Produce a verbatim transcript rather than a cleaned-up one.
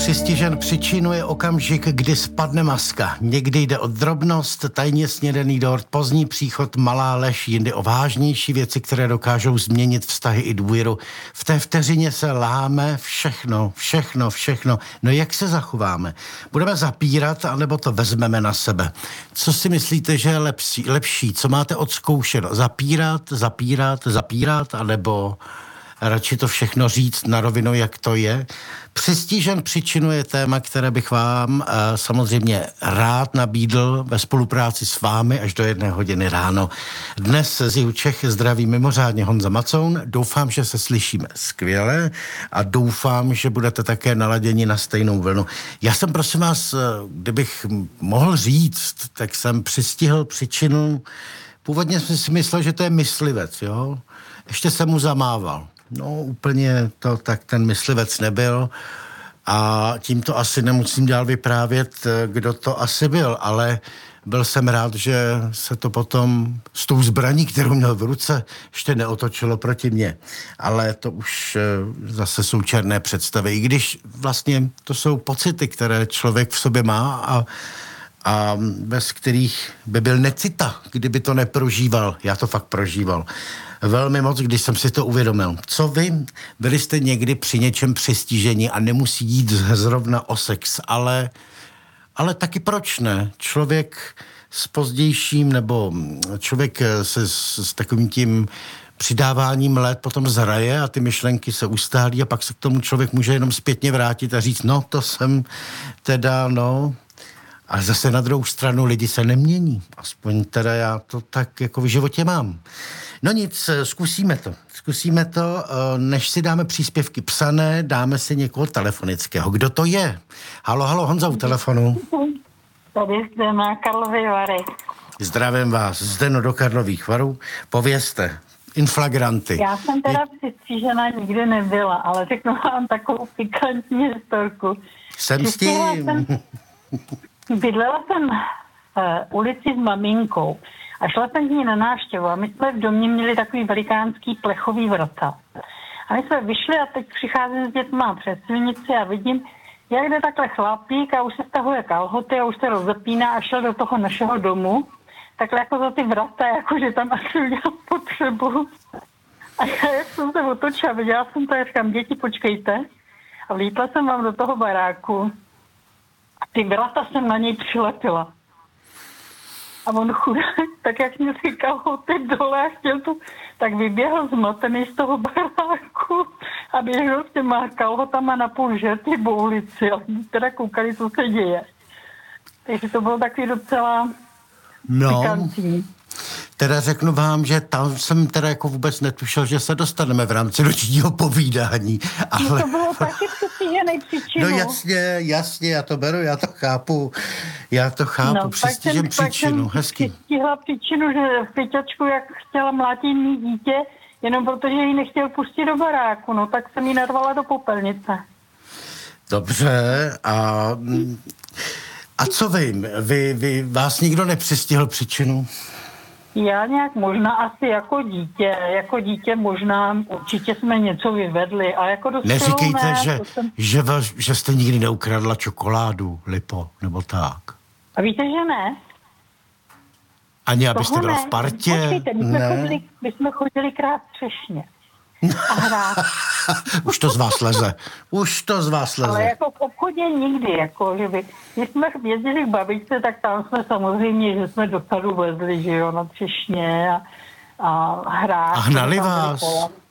Přistižen příčinu je okamžik, kdy spadne maska. Někdy jde o drobnost, tajně snědený dort, pozdní příchod, malá lež, jindy o vážnější věci, které dokážou změnit vztahy i důvěru. V té vteřině se láme všechno, všechno, všechno. No jak se zachováme? Budeme zapírat, anebo to vezmeme na sebe? Co si myslíte, že je lepší? lepší? Co máte odzkoušeno? Zapírat, zapírat, zapírat, anebo radši to všechno říct na rovinu, jak to je? Přistižen příčinu je téma, které bych vám e, samozřejmě rád nabídl ve spolupráci s vámi až do jedné hodiny ráno. Dnes z Jihu Čech zdraví mimořádně Honza Macoun. Doufám, že se slyšíme skvěle a doufám, že budete také naladěni na stejnou vlnu. Já jsem, prosím vás, kdybych mohl říct, tak jsem přistihl příčinu. Původně jsem si myslel, že to je myslivec, jo? Ještě jsem mu zamával. No úplně to tak ten myslivec nebyl a tím to asi nemusím dál vyprávět, kdo to asi byl, ale byl jsem rád, že se to potom s tou zbraní, kterou měl v ruce, ještě neotočilo proti mně. Ale to už zase jsou černé představy, i když vlastně to jsou pocity, které člověk v sobě má a a bez kterých by byl necita, kdyby to neprožíval. Já to fakt prožíval. Velmi moc, když jsem si to uvědomil. Co vy? Byli jste někdy při něčem přistiženi a nemusí jít zrovna o sex, ale, ale taky proč ne? Člověk s pozdějším, nebo člověk se s, s takovým tím přidáváním let potom zraje a ty myšlenky se ustálí a pak se k tomu člověk může jenom zpětně vrátit a říct, no to jsem teda, no... A zase na druhou stranu lidi se nemění. Aspoň teda já to tak jako v životě mám. No nic, zkusíme to. Zkusíme to, než si dáme příspěvky psané, dáme si někoho telefonického. Kdo to je? Halo, halo, Honza u telefonu. Tady Zdena, Karlovy Vary. Zdravím vás, Zdeno do Karlových Varů. Povězte, inflagranty. Já jsem teda přistřížená nikdy nebyla, ale řeknu vám takovou pikantní historku. Jsem s tím... Bydlela jsem v ulici s maminkou a šla jsem k ní na návštěvu a my jsme v domě měli takový velikánský plechový vrata. A my jsme vyšli a teď přicházím s dětma přes silnici a vidím, jak jde takhle chlapík a už se stahuje kalhoty a už se rozepíná a šel do toho našeho domu, takhle jako za ty vrata, jako že tam asi udělal potřebu. A já, jak jsem se otočila, viděla jsem to, jak říkám, děti, počkejte. A vlítla jsem vám do toho baráku. Ty vrata jsem na něj přilepila. A on chudák, tak jak mě říkal, ty dole a chtěl to, tak vyběhl zmatený z toho baráku a běžel s těma kalhotama na půl žerty po ulici. A teda koukali, co se děje. Takže to bylo takový docela no. pikantní. Teda řeknu vám, že tam jsem teda jako vůbec netušil, že se dostaneme v rámci nočního povídání. Ale... No to bylo taky přistižený příčinu. No jasně, jasně, já to beru, já to chápu. Já to chápu, no, přistižen příčinu, hezký. Přistihla příčinu, že v Pěťačku, jak chtěla mlátit mý dítě, jenom protože ji nechtěl pustit do baráku, no tak jsem ji narvala do popelnice. Dobře, a... A co vím, vy, vy, vás nikdo nepřistihl příčinu? Já nějak možná asi jako dítě, jako dítě možná určitě jsme něco vyvedli, a jako dospělou neříkejte, ne, že, jsem... že, vaš, že jste nikdy neukradla čokoládu, Lipo, nebo tak. A víte, že ne? Ani abyste Toho byla ne. v partě? Počkejte, my jsme, ne. chodili, my jsme chodili krát třešně. A hrát. Už to z vás leze. Už to z vás leze. Ale jako v obchodě nikdy, jako, že by, když jsme jezdili k babičce, tak tam jsme samozřejmě, že jsme do sadu vezli, že jo, na třešně a, a hrát. A hnali vás?